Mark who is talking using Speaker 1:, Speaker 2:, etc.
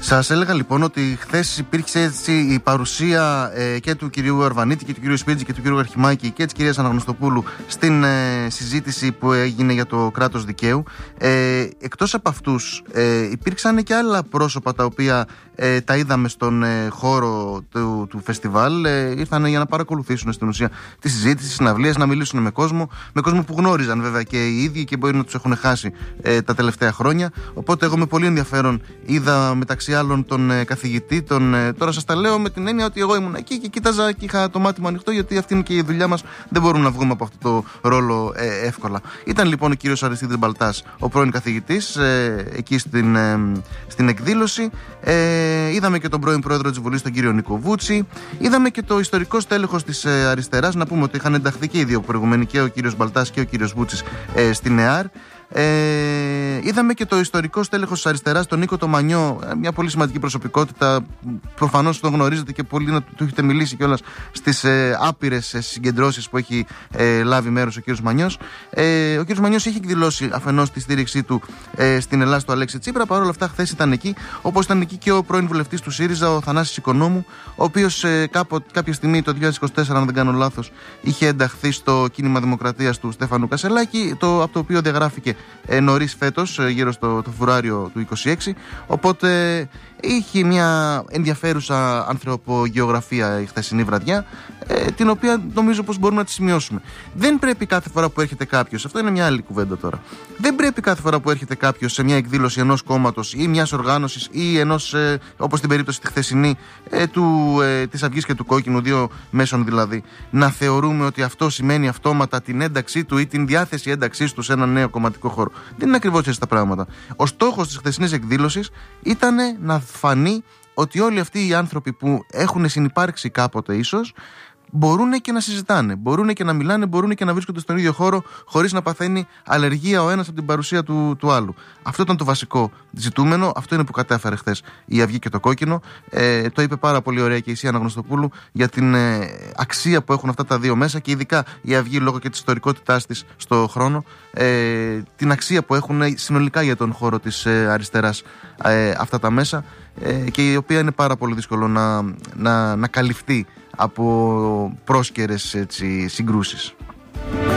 Speaker 1: Σας έλεγα λοιπόν ότι χθες υπήρξε έτσι η παρουσία και του κυρίου Αρβανίτη και του κυρίου Σπίτζη και του κυρίου Αρχιμάκη και της κυρίας Αναγνωστοπούλου στην συζήτηση που έγινε για το κράτος δικαίου. Εκτός από αυτούς υπήρξαν και άλλα πρόσωπα τα οποία τα είδαμε στον χώρο του φεστιβάλ. Ήρθαν για να παρακολουθήσουν στην ουσία τη συζήτηση, τις συναυλίες, να μιλήσουν με κόσμο που γνώριζαν βέβαια και οι ίδιοι και μπορεί να τους έχουν χάσει τα τελευταία χρόνια. Οπότε εγώ με πολύ ενδιαφέρον είδα μεταξύ άλλων τον καθηγητή, τώρα σας τα λέω με την έννοια ότι εγώ ήμουν εκεί και κοίταζα και είχα το μάτι μου ανοιχτό, γιατί αυτή είναι και η δουλειά μας, δεν μπορούμε να βγούμε από αυτό το ρόλο εύκολα. Ήταν λοιπόν ο κύριος Αριστίδης Μπαλτάς, ο πρώην καθηγητής, εκεί στην εκδήλωση. Είδαμε και τον πρώην πρόεδρο της Βουλής, τον κύριο Νίκο Βούτση. Είδαμε και το ιστορικό στέλεχος της αριστεράς. Να πούμε ότι είχαν ενταχθεί και οι δύο προηγούμενοι, και ο κύριος Μπαλτάς και ο κύριος Βούτσης, στην ΕΑΡ. Είδαμε και το ιστορικό στέλεχος της αριστεράς, τον Νίκο το Μανιό, μια πολύ σημαντική προσωπικότητα. Προφανώς τον γνωρίζετε και πολύ να του έχετε μιλήσει κιόλας στις άπειρες συγκεντρώσεις που έχει λάβει μέρος ο κύριος Μανιός. Ο κύριος Μανιός είχε εκδηλώσει αφενός τη στήριξή του στην Ελλάδα του Αλέξη Τσίπρα. Παρ' όλα αυτά, χθες ήταν εκεί, όπως ήταν εκεί και ο πρώην βουλευτής του ΣΥΡΙΖΑ, ο Θανάσης Οικονόμου, ο οποίος κάποια στιγμή το 2024, αν δεν κάνω λάθος, είχε ενταχθεί στο κίνημα Δημοκρατίας του Στέφανου Κασελάκη, από το οποίο διαγράφηκε νωρίς φέτος, γύρω στο Φεβρουάριο του 2026. Οπότε είχε μια ενδιαφέρουσα ανθρωπογεωγραφία η χθεσινή βραδιά, την οποία νομίζω πως μπορούμε να τη σημειώσουμε. Δεν πρέπει κάθε φορά που έρχεται κάποιος, αυτό είναι μια άλλη κουβέντα τώρα, δεν πρέπει κάθε φορά που έρχεται κάποιος σε μια εκδήλωση ενός κόμματος ή μιας οργάνωσης ή ενός, όπως στην περίπτωση τη χθεσινή της Αυγής και του Κόκκινου, δύο μέσων δηλαδή, να θεωρούμε ότι αυτό σημαίνει αυτόματα την ένταξή του ή την διάθεση ένταξής του σε ένα νέο κομματικό χώρο. Δεν είναι ακριβώς έτσι τα πράγματα. Ο στόχος της χθεσινής εκδήλωσης ήταν να φανεί ότι όλοι αυτοί οι άνθρωποι που έχουν συνυπάρξει κάποτε ίσως μπορούν και να συζητάνε, μπορούν και να μιλάνε, μπορούν και να βρίσκονται στον ίδιο χώρο χωρίς να παθαίνει αλλεργία ο ένας από την παρουσία του άλλου. Αυτό ήταν το βασικό ζητούμενο, αυτό είναι που κατέφερε χθες η Αυγή και το Κόκκινο. Το είπε πάρα πολύ ωραία και η Σία Αναγνωστοπούλου για την αξία που έχουν αυτά τα δύο μέσα, και ειδικά η Αυγή λόγω και της ιστορικότητάς της στο χρόνο, την αξία που έχουν συνολικά για τον χώρο της αριστεράς αυτά τα μέσα, και η οποία είναι πάρα πολύ δύσκολο να καλυφθεί από πρόσκαιρες συγκρούσεις.